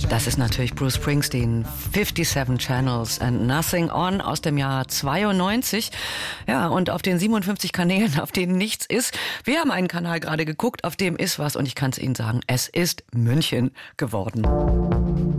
Das ist natürlich Bruce Springsteen, 57 Channels and Nothing On aus dem Jahr 92. Ja, und auf den 57 Kanälen, auf denen nichts ist. Wir haben einen Kanal gerade geguckt, auf dem ist was und ich kann es Ihnen sagen, es ist München geworden.